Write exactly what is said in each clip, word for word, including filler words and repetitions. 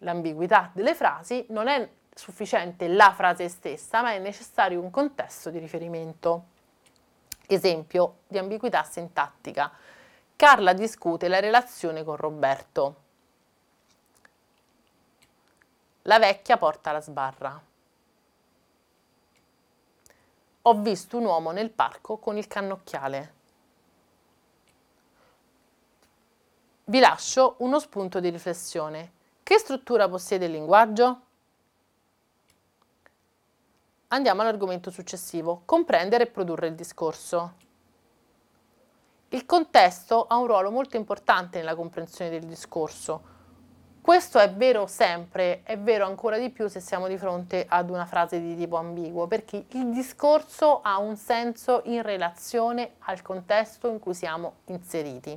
l'ambiguità delle frasi, non è sufficiente la frase stessa, ma è necessario un contesto di riferimento. Esempio di ambiguità sintattica. Carla discute la relazione con Roberto. La vecchia porta la sbarra. Ho visto un uomo nel parco con il cannocchiale. Vi lascio uno spunto di riflessione. Che struttura possiede il linguaggio? Andiamo all'argomento successivo, comprendere e produrre il discorso. Il contesto ha un ruolo molto importante nella comprensione del discorso. Questo è vero sempre, è vero ancora di più se siamo di fronte ad una frase di tipo ambiguo, perché il discorso ha un senso in relazione al contesto in cui siamo inseriti.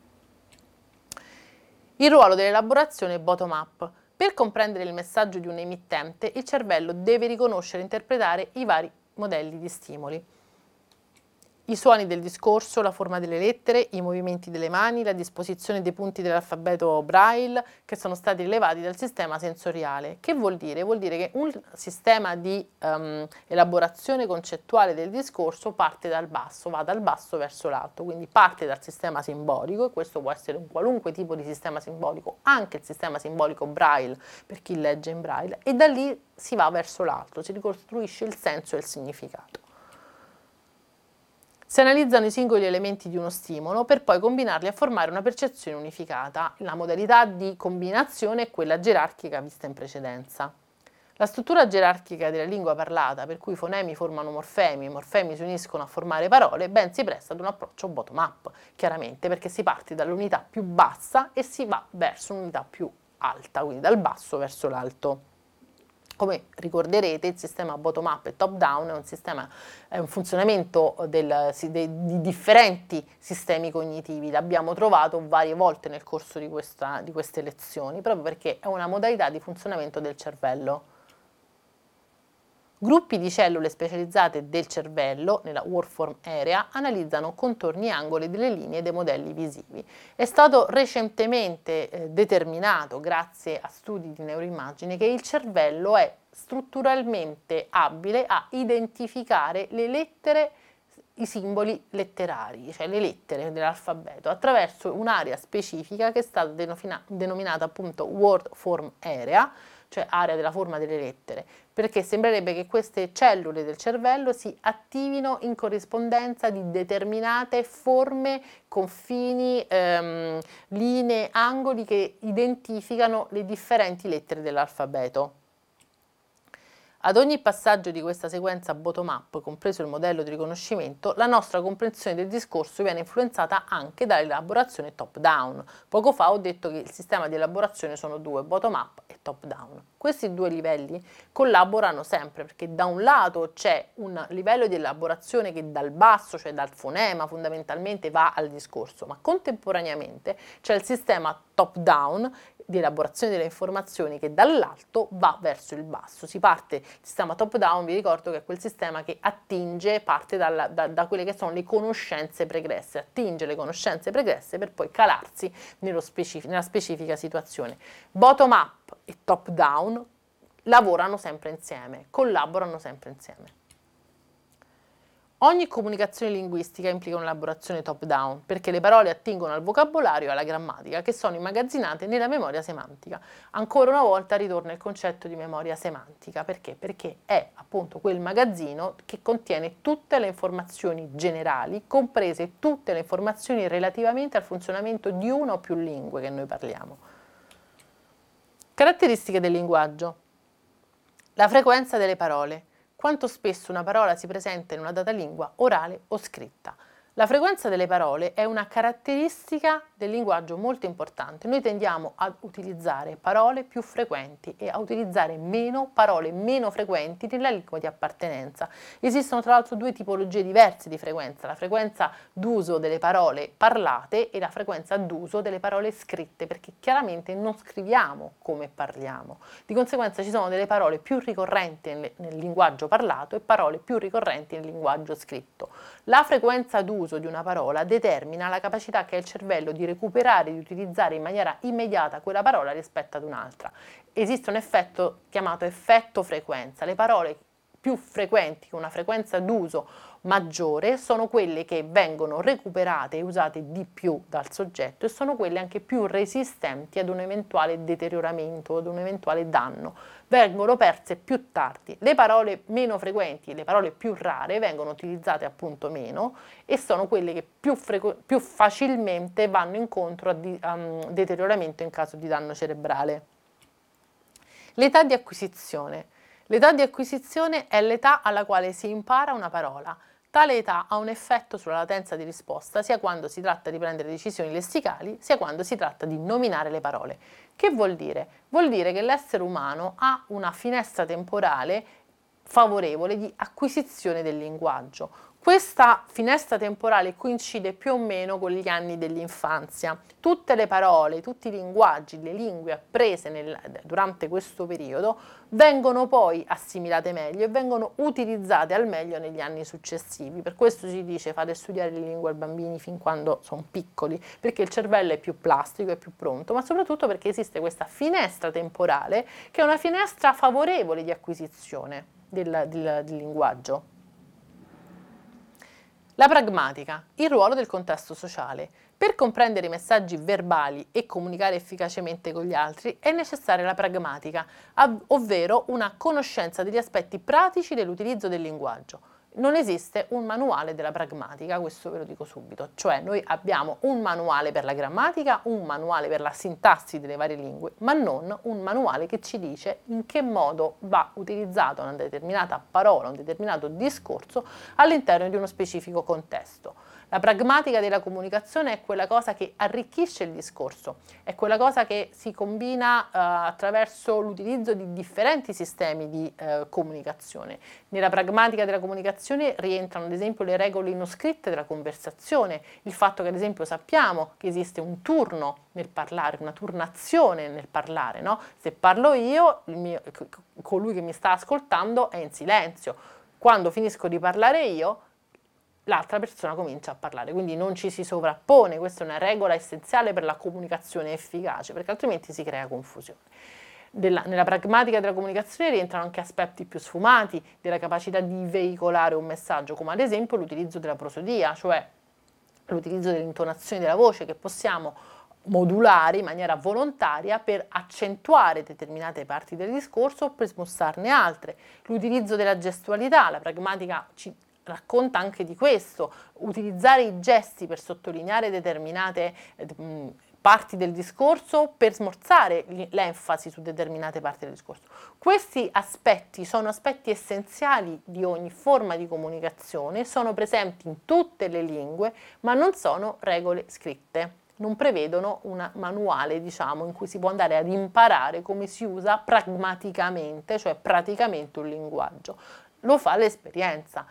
Il ruolo dell'elaborazione bottom-up. Per comprendere il messaggio di un emittente, il cervello deve riconoscere e interpretare i vari modelli di stimoli. I suoni del discorso, la forma delle lettere, i movimenti delle mani, la disposizione dei punti dell'alfabeto Braille che sono stati rilevati dal sistema sensoriale. Che vuol dire? Vuol dire che un sistema di um, elaborazione concettuale del discorso parte dal basso, va dal basso verso l'alto, quindi parte dal sistema simbolico, e questo può essere un qualunque tipo di sistema simbolico, anche il sistema simbolico Braille per chi legge in Braille, e da lì si va verso l'alto, si ricostruisce il senso e il significato. Si analizzano i singoli elementi di uno stimolo per poi combinarli a formare una percezione unificata. La modalità di combinazione è quella gerarchica vista in precedenza. La struttura gerarchica della lingua parlata, per cui i fonemi formano morfemi, i morfemi si uniscono a formare parole, ben si presta ad un approccio bottom-up, chiaramente, perché si parte dall'unità più bassa e si va verso un'unità più alta, quindi dal basso verso l'alto. Come ricorderete, il sistema bottom-up e top-down è un sistema, è un funzionamento del, di differenti sistemi cognitivi. L'abbiamo trovato varie volte nel corso di, questa, di queste lezioni, proprio perché è una modalità di funzionamento del cervello. Gruppi di cellule specializzate del cervello, nella Warform Area, analizzano contorni e angoli delle linee e dei modelli visivi. È stato recentemente eh, determinato, grazie a studi di neuroimmagine, che il cervello è strutturalmente abile a identificare le lettere, i simboli letterari, cioè le lettere dell'alfabeto, attraverso un'area specifica che è stata denominata appunto Word Form Area, cioè area della forma delle lettere, perché sembrerebbe che queste cellule del cervello si attivino in corrispondenza di determinate forme, confini, ehm, linee, angoli che identificano le differenti lettere dell'alfabeto. Ad ogni passaggio di questa sequenza bottom-up, compreso il modello di riconoscimento, la nostra comprensione del discorso viene influenzata anche dall'elaborazione top-down. Poco fa ho detto che il sistema di elaborazione sono due, bottom-up e top-down. Questi due livelli collaborano sempre, perché da un lato c'è un livello di elaborazione che dal basso, cioè dal fonema, fondamentalmente va al discorso, ma contemporaneamente c'è il sistema top-down di elaborazione delle informazioni che dall'alto va verso il basso. Si parte, il sistema top down, vi ricordo che è quel sistema che attinge, parte dalla, da, da quelle che sono le conoscenze pregresse, attinge le conoscenze pregresse per poi calarsi nello specific- nella specifica situazione. Bottom up e top down lavorano sempre insieme, collaborano sempre insieme. Ogni comunicazione linguistica implica un'elaborazione top-down, perché le parole attingono al vocabolario e alla grammatica, che sono immagazzinate nella memoria semantica. Ancora una volta ritorna il concetto di memoria semantica. Perché? Perché è appunto quel magazzino che contiene tutte le informazioni generali, comprese tutte le informazioni relativamente al funzionamento di una o più lingue che noi parliamo. Caratteristiche del linguaggio. La frequenza delle parole. Quanto spesso una parola si presenta in una data lingua orale o scritta. La frequenza delle parole è una caratteristica del linguaggio molto importante. Noi tendiamo ad utilizzare parole più frequenti e a utilizzare meno parole meno frequenti nella lingua di appartenenza. Esistono tra l'altro due tipologie diverse di frequenza, la frequenza d'uso delle parole parlate e la frequenza d'uso delle parole scritte, perché chiaramente non scriviamo come parliamo. Di conseguenza ci sono delle parole più ricorrenti nel, nel linguaggio parlato e parole più ricorrenti nel linguaggio scritto. La frequenza d'uso di una parola determina la capacità che ha il cervello di recuperare, di utilizzare in maniera immediata quella parola rispetto ad un'altra. Esiste un effetto chiamato effetto frequenza. Le parole più frequenti, con una frequenza d'uso maggiore, sono quelle che vengono recuperate e usate di più dal soggetto e sono quelle anche più resistenti ad un eventuale deterioramento, ad un eventuale danno. Vengono perse più tardi. Le parole meno frequenti, le parole più rare, vengono utilizzate appunto meno e sono quelle che più, più facilmente vanno incontro a, di, a um, deterioramento in caso di danno cerebrale. L'età di acquisizione. L'età di acquisizione è l'età alla quale si impara una parola. Tale età ha un effetto sulla latenza di risposta sia quando si tratta di prendere decisioni lessicali, sia quando si tratta di nominare le parole. Che vuol dire? Vuol dire che l'essere umano ha una finestra temporale favorevole di acquisizione del linguaggio. Questa finestra temporale coincide più o meno con gli anni dell'infanzia. Tutte le parole, tutti i linguaggi, le lingue apprese nel, durante questo periodo vengono poi assimilate meglio e vengono utilizzate al meglio negli anni successivi. Per questo si dice fate studiare le lingue ai bambini fin quando sono piccoli, perché il cervello è più plastico, è più pronto, ma soprattutto perché esiste questa finestra temporale che è una finestra favorevole di acquisizione del, del, del linguaggio. La pragmatica, il ruolo del contesto sociale. Per comprendere i messaggi verbali e comunicare efficacemente con gli altri è necessaria la pragmatica, ovvero una conoscenza degli aspetti pratici dell'utilizzo del linguaggio. Non esiste un manuale della pragmatica, questo ve lo dico subito, cioè noi abbiamo un manuale per la grammatica, un manuale per la sintassi delle varie lingue, ma non un manuale che ci dice in che modo va utilizzata una determinata parola, un determinato discorso all'interno di uno specifico contesto. La pragmatica della comunicazione è quella cosa che arricchisce il discorso, è quella cosa che si combina eh, attraverso l'utilizzo di differenti sistemi di eh, comunicazione. Nella pragmatica della comunicazione rientrano ad esempio le regole non scritte della conversazione, il fatto che ad esempio sappiamo che esiste un turno nel parlare, una turnazione nel parlare, no? Se parlo io, il mio, colui che mi sta ascoltando è in silenzio, quando finisco di parlare io, l'altra persona comincia a parlare, quindi non ci si sovrappone. Questa è una regola essenziale per la comunicazione efficace, perché altrimenti si crea confusione. Della, nella pragmatica della comunicazione rientrano anche aspetti più sfumati della capacità di veicolare un messaggio, come ad esempio l'utilizzo della prosodia, cioè l'utilizzo dell'intonazione della voce che possiamo modulare in maniera volontaria per accentuare determinate parti del discorso o per smussarne altre. L'utilizzo della gestualità, la pragmatica ci racconta anche di questo, utilizzare i gesti per sottolineare determinate eh, parti del discorso, per smorzare l'enfasi su determinate parti del discorso. Questi aspetti sono aspetti essenziali di ogni forma di comunicazione, sono presenti in tutte le lingue, ma non sono regole scritte. Non prevedono un manuale, diciamo, in cui si può andare ad imparare come si usa pragmaticamente, cioè praticamente un linguaggio. Lo fa l'esperienza.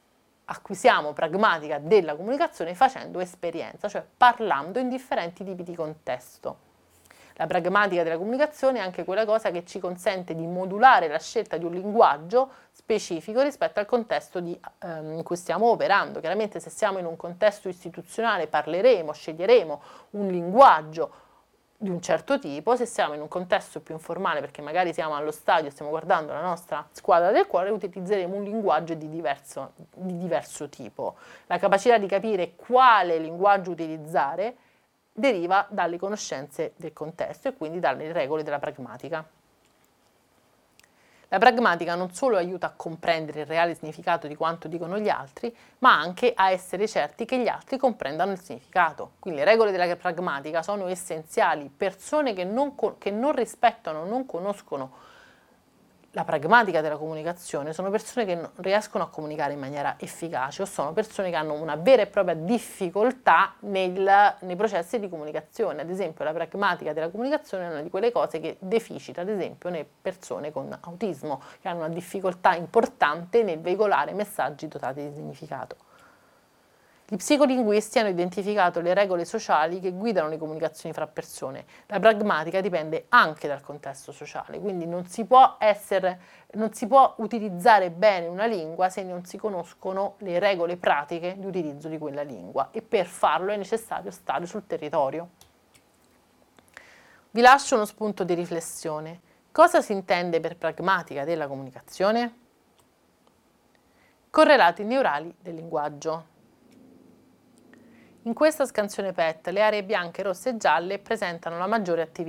Acquisiamo pragmatica della comunicazione facendo esperienza, cioè parlando in differenti tipi di contesto. La pragmatica della comunicazione è anche quella cosa che ci consente di modulare la scelta di un linguaggio specifico rispetto al contesto di, ehm, in cui stiamo operando. Chiaramente se siamo in un contesto istituzionale parleremo, sceglieremo un linguaggio di un certo tipo. Se siamo in un contesto più informale, perché magari siamo allo stadio e stiamo guardando la nostra squadra del cuore, utilizzeremo un linguaggio di diverso, di diverso tipo. La capacità di capire quale linguaggio utilizzare deriva dalle conoscenze del contesto e quindi dalle regole della pragmatica. La pragmatica non solo aiuta a comprendere il reale significato di quanto dicono gli altri, ma anche a essere certi che gli altri comprendano il significato. Quindi le regole della pragmatica sono essenziali. Persone che non, che non rispettano, non conoscono la pragmatica della comunicazione sono persone che non riescono a comunicare in maniera efficace o sono persone che hanno una vera e propria difficoltà nel, nei processi di comunicazione. Ad esempio la pragmatica della comunicazione è una di quelle cose che deficita, ad esempio, nelle persone con autismo, che hanno una difficoltà importante nel veicolare messaggi dotati di significato. Gli psicolinguisti hanno identificato le regole sociali che guidano le comunicazioni fra persone. La pragmatica dipende anche dal contesto sociale, quindi non si può essere, non si può utilizzare bene una lingua se non si conoscono le regole pratiche di utilizzo di quella lingua, e per farlo è necessario stare sul territorio. Vi lascio uno spunto di riflessione. Cosa si intende per pragmatica della comunicazione? Correlati neurali del linguaggio. In questa scansione P E T le aree bianche, rosse e gialle presentano la maggiore attività